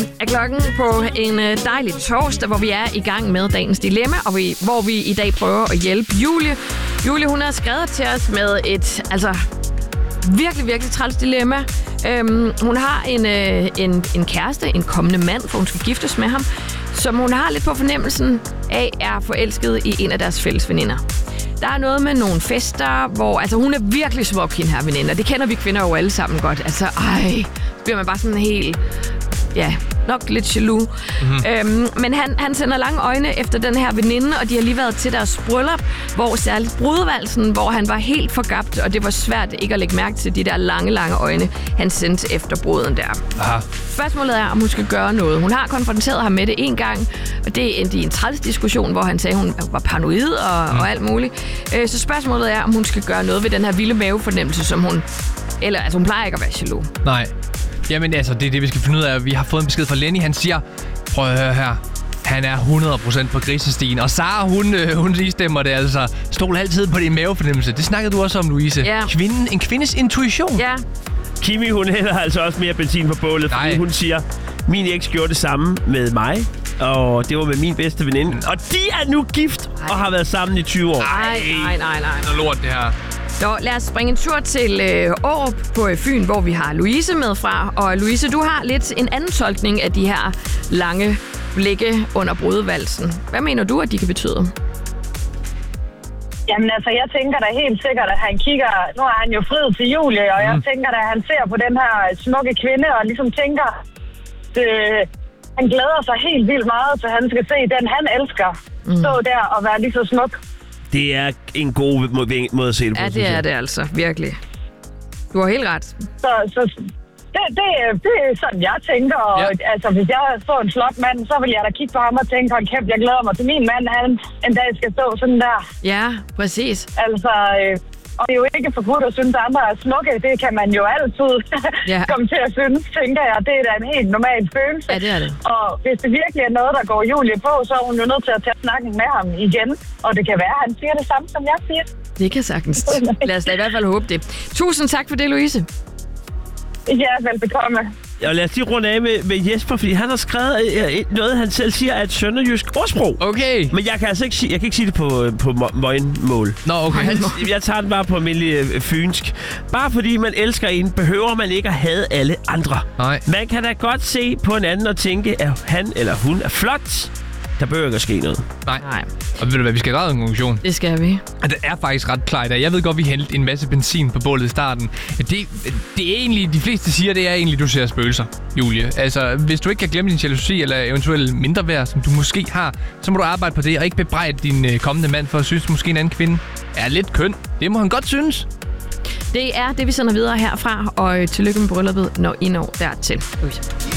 er klokken på en dejlig torsdag, hvor vi er i gang med dagens dilemma, og hvor vi i dag prøver at hjælpe Julie. Julie, hun har skrevet til os med et virkelig, virkelig træls dilemma. Hun har en kæreste, en kommende mand, for hun skal giftes med ham, som hun har lidt på fornemmelsen af er forelsket i en af deres fælles veninder. Der er noget med nogle fester, hvor hun er virkelig smuk, hende her veninde. Det kender vi kvinder jo alle sammen godt. Så bliver man bare sådan helt, nok lidt jaloux. Mm-hmm. Men han sender lange øjne efter den her veninde, og de har lige været til deres bryllup, hvor særligt brudevalsen, hvor han var helt forgabt, og det var svært ikke at lægge mærke til de der lange, lange øjne, han sendte efter bruden der. Aha. Spørgsmålet er, om hun skal gøre noget. Hun har konfronteret ham med det en gang, og det endte i en træls diskussion, hvor han sagde, at hun var paranoid og alt muligt. Så spørgsmålet er, om hun skal gøre noget ved den her vilde mavefornemmelse, som hun plejer ikke at være jaloux. Nej. Jamen det er det, vi skal finde ud af. Vi har fået en besked fra Lenny. Han siger, prøv at høre her. Han er 100% på grisestien. Og Sara, hun lige stemmer det altså. Stol altid på din mavefornemmelse. Det snakkede du også om, Louise. Ja. En kvindes intuition. Ja. Kimi, hun hælder altså også mere benzin på bålet, fordi hun siger, min eks gjorde det samme med mig, og det var med min bedste veninde. Og de er nu gift og har været sammen i 20 år. Nej. Det er lort, det her. Så lad os springe en tur til Aarup på Fyn, hvor vi har Louise med fra. Og Louise, du har lidt en anden tolkning af de her lange blikke under brudevalsen. Hvad mener du, at de kan betyde? Jamen jeg tænker da helt sikkert, at han kigger... Nu er han jo friet til Julie, og jeg tænker da, at han ser på den her smukke kvinde, og ligesom tænker... han glæder sig helt vildt meget, så han skal se den, han elsker. Stå der og være lige så smuk. Det er en god måde at se det på. Ja, det er det altså. Virkelig. Du har helt ret. Så det er sådan, jeg tænker. Og hvis jeg så en flot mand, så vil jeg da kigge på ham og tænke, hold kæft, jeg glæder mig til min mand, han en dag skal stå sådan der. Ja, præcis. Og det er jo ikke forbudt at synes, at andre er smukke. Det kan man jo altid komme til at synes, tænker jeg. Det er da en helt normal følelse. Ja, det er det. Og hvis det virkelig er noget, der går Julie på, så er hun jo nødt til at tage snakken med ham igen. Og det kan være, at han siger det samme, som jeg siger. Det kan sagtens. Lad os da i hvert fald håbe det. Tusind tak for det, Louise. Ja, velbekomme. Og lad os lige runde af med Jesper, fordi han har skrevet noget, han selv siger er et sønderjysk ordsprog. Okay. Men jeg kan altså ikke sige, jeg kan ikke sige det på møgnmål. Nå, okay. Jeg tager den bare på almindelig fynsk. Bare fordi man elsker en, behøver man ikke at hade alle andre. Nej. Man kan da godt se på en anden og tænke, at han eller hun er flot. Der bør ikke ske noget. Nej. Og ved du hvad, vi skal drage en konklusion. Det skal vi. Og det er faktisk ret klart. Jeg ved godt, vi hældte en masse benzin på bålet i starten. Det er egentlig, de fleste siger, det er egentlig, du ser spøgelser, Julie. Altså, hvis du ikke kan glemme din jalousi eller eventuelt mindre værd, som du måske har, så må du arbejde på det, og ikke bebrejde din kommende mand for at synes, måske en anden kvinde er lidt køn. Det må han godt synes. Det er det, vi sender videre herfra, og tillykke med brylluppet, når I når dertil.